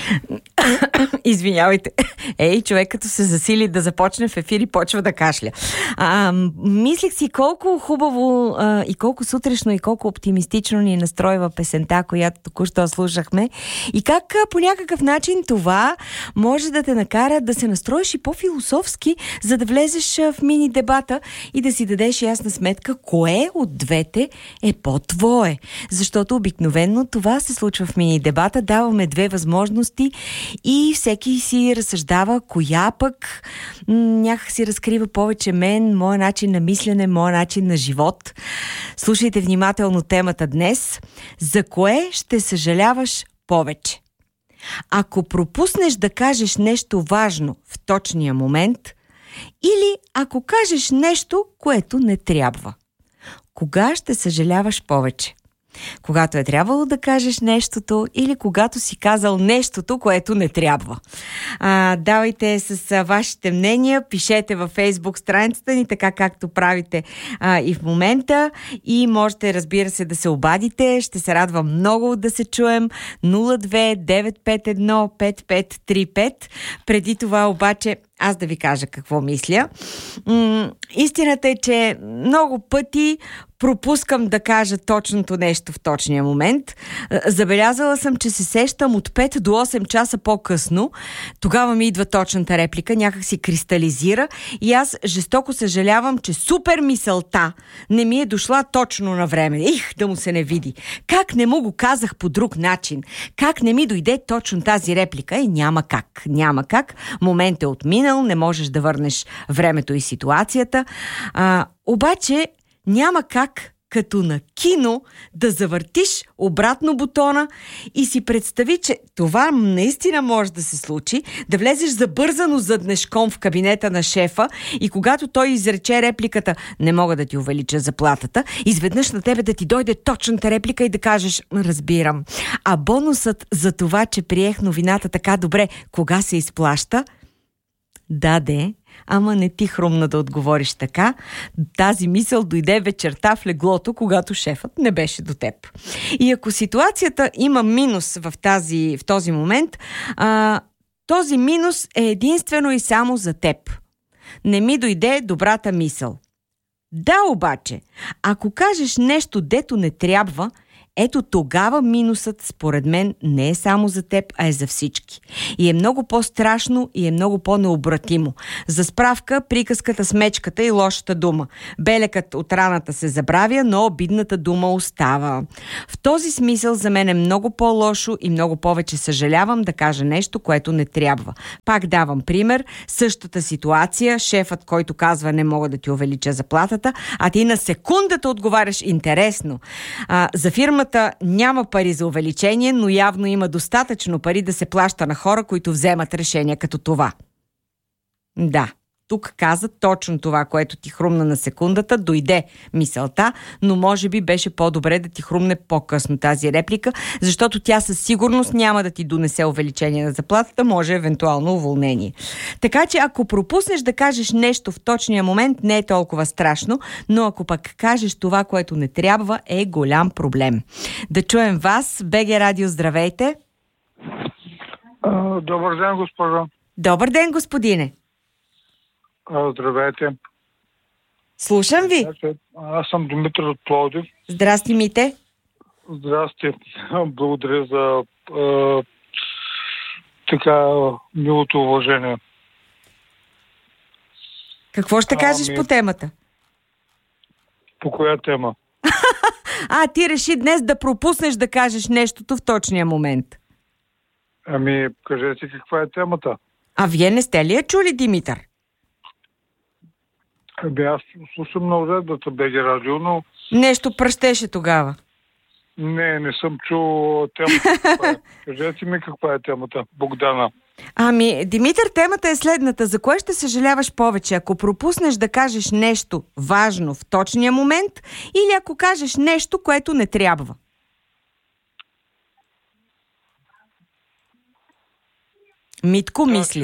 Извинявайте. Ей, човек като се засили да започне в ефир и почва да кашля. Мислех си колко хубаво и колко сутрешно и колко оптимистично ни настройва песента, която току-що слушахме. И как по някакъв начин това може да те накара да се настроиш и по-философски, за да влезеш в мини-дебата и да си дадеш ясна сметка кое от двете е по-твое. Защото обикновено това се случва в мини-дебата. Даваме две възможности и всеки си разсъждава коя пък някак си разкрива повече мен, моя начин на мислене, моя начин на живот. Слушайте внимателно темата днес. За кое ще съжаляваш повече? Ако пропуснеш да кажеш нещо важно в точния момент или ако кажеш нещо, което не трябва. Кога ще съжаляваш повече? Когато е трябвало да кажеш нещото или когато си казал нещото, което не трябва. Давайте с вашите мнения, пишете във Фейсбук страницата ни, така както правите и в момента, и можете, разбира се, да се обадите. Ще се радвам много да се чуем. 02-951-5535. Преди това обаче аз да ви кажа какво мисля. Истината е, че много пъти пропускам да кажа точното нещо в точния момент. Забелязала съм, че се сещам от 5 до 8 часа по-късно. Тогава ми идва точната реплика, някак си кристализира и аз жестоко съжалявам, че супер мисълта не ми е дошла точно на време. Да му се не види. Как не му го казах по друг начин? Как не ми дойде точно тази реплика? Няма как. Няма как. Момент е отминал, не можеш да върнеш времето и ситуацията. Обаче няма как като на кино да завъртиш обратно бутона и си представи, че това наистина може да се случи, да влезеш забързано заднешком в кабинета на шефа и когато той изрече репликата "не мога да ти увелича заплатата", изведнъж на тебе да ти дойде точната реплика и да кажеш "разбирам". А бонусът за това, че приех новината така добре, кога се изплаща? Даде, ама не ти хрумна да отговориш така. Тази мисъл дойде вечерта в леглото, когато шефът не беше до теб. И ако ситуацията има минус в този момент, този минус е единствено и само за теб. Не ми дойде добрата мисъл. Да, обаче, ако кажеш нещо, дето не трябва, ето тогава минусът, според мен, не е само за теб, а е за всички. И е много по-страшно и е много по-необратимо. За справка, приказката с мечката и лошата дума. Белекът от раната се забравя, но обидната дума остава. В този смисъл за мен е много по-лошо и много повече съжалявам да кажа нещо, което не трябва. Пак давам пример. Същата ситуация, шефът, който казва "не мога да ти увелича заплатата", а ти на секундата отговаряш "интересно". За фирмата няма пари за увеличение, но явно има достатъчно пари да се плаща на хора, които вземат решения като това. Да, тук каза точно това, което ти хрумна на секундата, дойде мисълта, но може би беше по-добре да ти хрумне по-късно тази реплика, защото тя със сигурност няма да ти донесе увеличение на заплатата, може евентуално уволнение. Така че ако пропуснеш да кажеш нещо в точния момент, не е толкова страшно, но ако пък кажеш това, което не трябва, е голям проблем. Да чуем вас. БГ Радио, здравейте! Добър ден, госпожо. Добър ден, господине! Здравейте. Слушам ви. Аз съм Димитър от Пловдив. Здрасти, Мите. Здрасти. Благодаря за така милото уважение. Какво ще кажеш по темата? По коя тема? Ти реши днес да пропуснеш да кажеш нещото в точния момент. Кажете каква е темата. Вие не сте ли я чули, Димитър? Аз слушам на уредбата БГ Радио, но... Нещо пръщеше тогава. Не съм чул темата. Кажете ми каква е темата, Богдана. Димитър, темата е следната. За кое ще съжаляваш повече? Ако пропуснеш да кажеш нещо важно в точния момент или ако кажеш нещо, което не трябва? Митко мисли.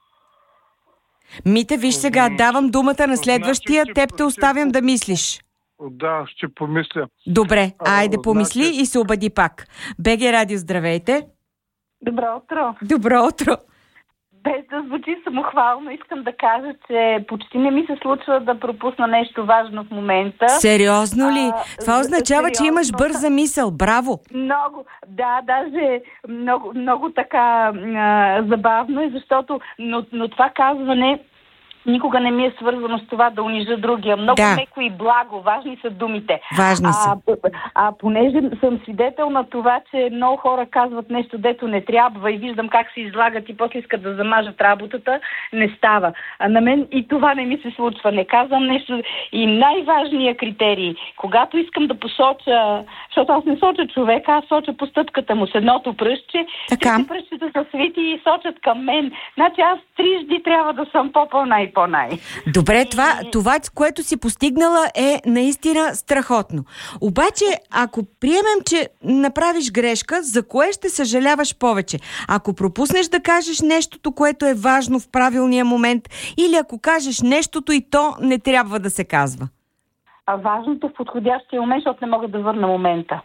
Мите, виж сега, давам думата на следващия, теб те оставям да мислиш. Да, ще помисля. Добре, айде помисли значи... и се обади пак. БГ Радио, здравейте! Добро утро! Добро утро! Без да звучи самохвално, искам да кажа, че почти не ми се случва да пропусна нещо важно в момента. Сериозно ли? Това означава, сериозно. че имаш бърза мисъл. Браво! Много, да, даже много така забавно, защото но това казване никога не ми е свързано с това да унижа другия. Много меко и благо. Важни са думите. Важни са. Понеже съм свидетел на това, че много хора казват нещо, дето не трябва и виждам как се излагат и после искат да замажат работата, не става. А на мен и това не ми се случва. Не казвам нещо. И най-важният критерий, когато искам да посоча, защото аз не соча човека, аз соча постъпката му с едното пръстче, трите пръстчета са свити и сочат към мен. Значи аз трижди трябва да съм по-най. Добре, това, което си постигнала е наистина страхотно. Обаче, ако приемем, че направиш грешка, за кое ще съжаляваш повече? Ако пропуснеш да кажеш нещото, което е важно в правилния момент, или ако кажеш нещото и то не трябва да се казва? Важното в подходящия момент, защото не мога да върна момента.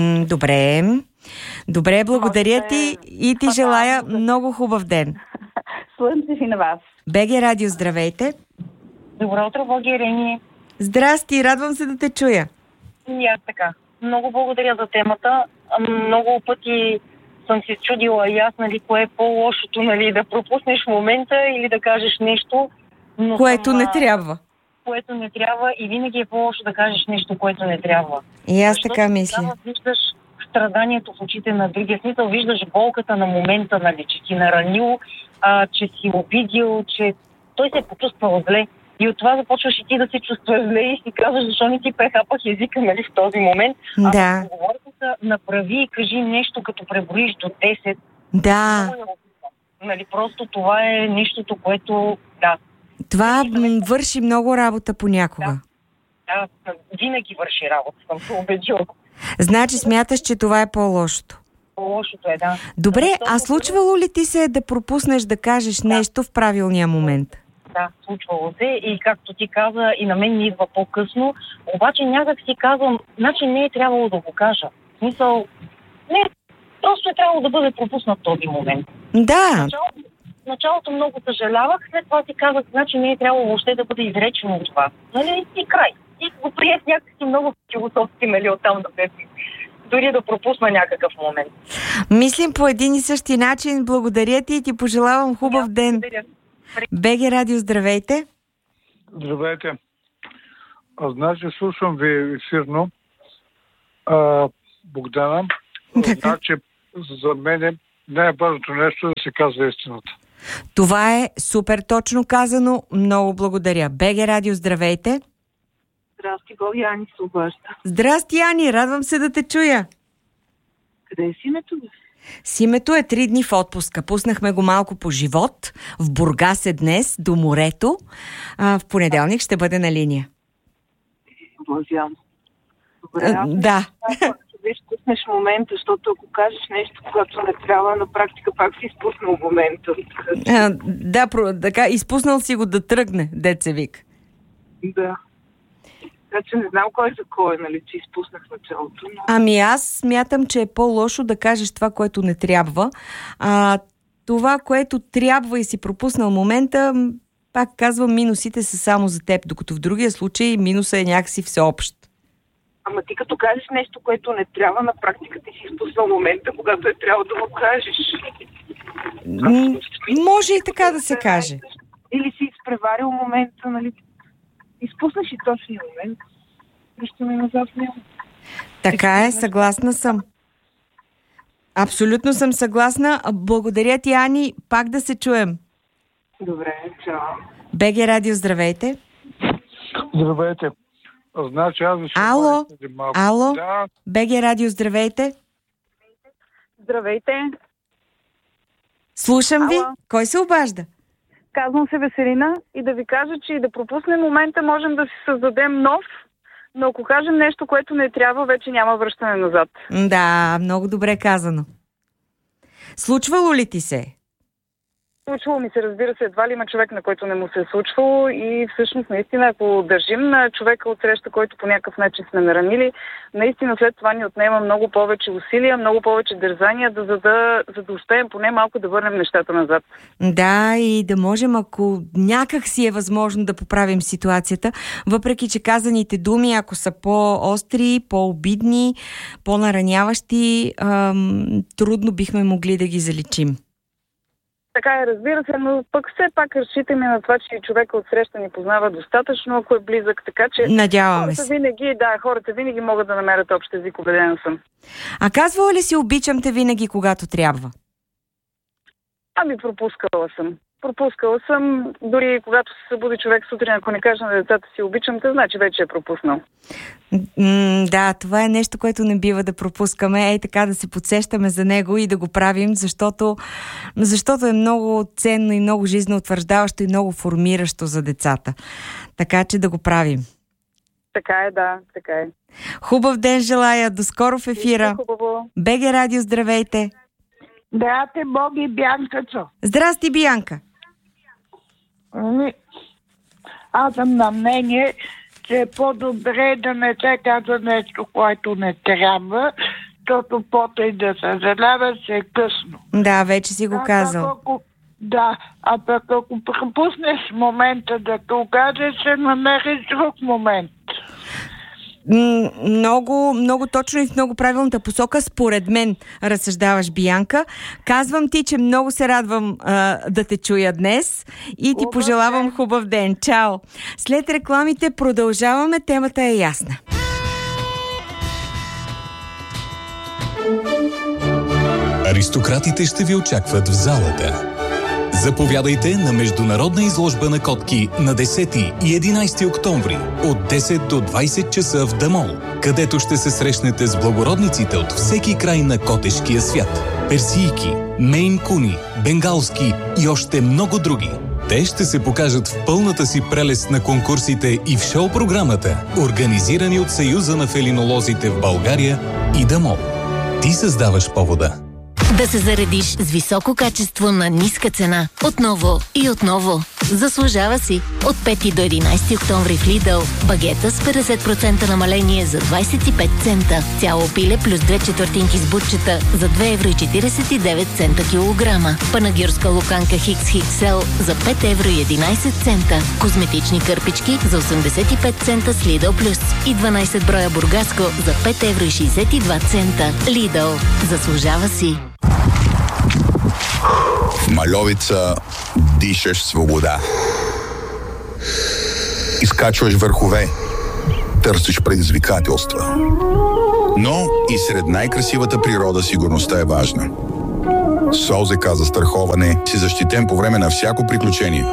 Добре, благодаря ти и ти желая много хубав ден. Слънце и на вас. БГ Радио, здравейте. Добро утро, България. Здрасти, радвам се да те чуя. И аз така. Много благодаря за темата. Много пъти съм се чудила и аз, кое е по-лошото, да пропуснеш момента или да кажеш нещо, но което не трябва. Което не трябва и винаги е по-лошо да кажеш нещо, което не трябва. И аз така мисля. Виждаш страданието в очите на другия, смисъл, виждаш болката на момента, че ти наранил, че си обидил, че той се е почувствал зле. И от това започваш и ти да се чувстваш зле и си казваш, защо не ти прехапах езика, в този момент. Да. Поговорката направи и кажи нещо, като преброиш до 10. Да. Просто това е нещото, което, Това върши много работа понякога. Да, винаги върши работа, съм се убедила. Значи смяташ, че това е по-лошото? По-лошото е, да. Добре, а случвало ли ти се да пропуснеш да кажеш нещо в правилния момент? Да, случвало се и както ти каза, и на мен ми идва по-късно, обаче някак си казвам, значи не е трябвало да го кажа. В смисъл, не, просто е трябвало да бъде пропуснат този момент. Да. В началото много съжалявах, след това си казах, значи не е трябвало въобще да бъде изречено от това. И край. И го приех някакси много философски, оттам да дори да пропусна някакъв момент. Мислим по един и същи начин. Благодаря ти и ти пожелавам хубав ден. Благодаря. БГ Радио, здравейте. Здравейте. Значи слушам ви ефирно. Богдана. Значи за мен най-важното нещо е да се казва истината. Това е супер точно казано. Много благодаря. БГ Радио, здравейте. Здрасти, Боби, Ани се обажда. Здрасти, Ани, радвам се да те чуя. Къде е Симето? Симето е 3 дни в отпуска. Пуснахме го малко по живот. В Бургас е днес, до морето. В понеделник ще бъде на линия. Блажам. Добре, да. Виж, пуснеш момента, защото ако кажеш нещо, когато не трябва, на практика пак си изпуснал момента. Така, изпуснал си го да тръгне, деца вик. Да. Така че не знам кой за кой, че изпуснах началото. Но... Ами аз смятам, че е по-лошо да кажеш това, което не трябва. Това, което трябва и си пропуснал момента, пак казвам, минусите са само за теб, докато в другия случай минуса е някакси всеобщ. Ама ти като кажеш нещо, което не трябва, на практика ти си изпуснал момента, когато е трябва да го кажеш. Може и така да се каже. Или си изпреварил момента, изпуснеш и точния момент. Връщаме назад в него. Така е, съгласна съм. Абсолютно съм съгласна. Благодаря ти, Ани. Пак да се чуем. Добре, чао. БГ Радио, здравейте. Здравейте. Значи аз Ало. Ало. Да. БГ Радио, здравейте. Здравейте. Слушам ви. Кой се обажда? Казвам се Веселина и да ви кажа, че и да пропуснем момента можем да си създадем нов, но ако кажем нещо, което не трябва, вече няма връщане назад. Да, много добре казано. Случвало ли ти се? Случвало ми се, разбира се, едва ли има човек, на който не му се е случвало и всъщност наистина, ако държим на човека от среща, който по някакъв начин сме наранили, наистина след това ни отнема много повече усилия, много повече дързания, за да успеем поне малко да върнем нещата назад. Да, и да можем, ако някак си е възможно да поправим ситуацията, въпреки че казаните думи, ако са по-остри, по-обидни, по-нараняващи, трудно бихме могли да ги заличим. Така е, разбира се, но пък все пак разчитаме на това, че човека от среща ни познава достатъчно, ако е близък, така че надяваме се. Хората винаги могат да намерят общ език, убедена съм. А казвала ли си обичам те винаги, когато трябва? Пропускала съм, дори когато се събуди човек сутрин, ако не каже на децата си обичам те, значи вече е пропуснал. Да, това е нещо, което не бива да пропускаме. Така да се подсещаме за него и да го правим, защото е много ценно и много жизнеутвърждаващо и много формиращо за децата. Така че да го правим. Така е, да, така е. Хубав ден желая, до скоро в ефира. БГ Радио, здравейте. Здрасти, Боги, Бянкачо. Здрасти, Биянка. Аз съм на мнение, че е по-добре да не се казва нещо, което не трябва, защото по-то и да съжалява, се е късно. Да, вече си го казал. А пък ако пропуснеш момента да го кажеш, ще намериш друг момент. Много, много точно и в много правилната посока, според мен, разсъждаваш, Биянка. Казвам ти, че много се радвам да те чуя днес и ти пожелавам хубав ден. Чао! След рекламите продължаваме, темата е ясна. Аристократите ще ви очакват в залата. Заповядайте на международна изложба на котки на 10 и 11 октомври от 10 до 20 часа в Дамол, където ще се срещнете с благородниците от всеки край на котешкия свят. Персийки, мейн куни, бенгалски и още много други. Те ще се покажат в пълната си прелест на конкурсите и в шоу-програмата, организирани от Съюза на фелинолозите в България и Дамол. Ти създаваш повода. Да се заредиш с високо качество на ниска цена. Отново и отново. Заслужава си. От 5 до 11 октомври в Lidl. Багета с 50% намаление за 25 цента. Цяло пиле плюс 2/4 с бутчета за 2,49 евро килограма. Панагюрска луканка Хикс XL за 5,11 евро. Козметични кърпички за 85 цента с Lidl Plus. И 12 броя бургаско за 5,62 евро. Lidl. Заслужава си. В Мальовица дишаш свобода. Изкачваш върхове. Търсиш предизвикателства. Но и сред най-красивата природа сигурността е важна. С ОЗК застраховане си защитен по време на всяко приключение.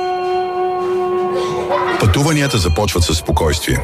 Пътуванията започват със спокойствие.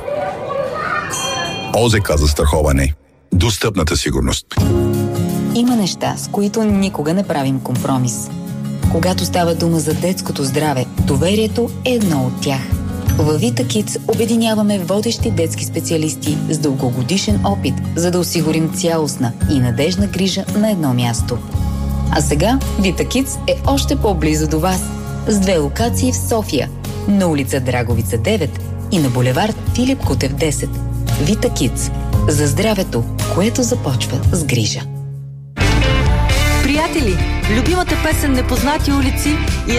ОЗК застраховане. Достъпната сигурност. Има неща, с които никога не правим компромис. Когато става дума за детското здраве, доверието е едно от тях. Във VitaKids обединяваме водещи детски специалисти с дългогодишен опит, за да осигурим цялостна и надежна грижа на едно място. А сега VitaKids е още по-близо до вас, с 2 локации в София, на улица Драговица 9 и на булевард Филип Кутев 10. VitaKids. За здравето, което започва с грижа. Приятели, любимата песен "Непознати улици"